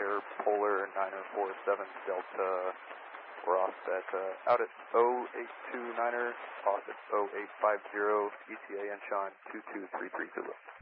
Air Polar 9047 Delta. We're off at, out at 0829er, off at 0850, ETA Incheon 22330.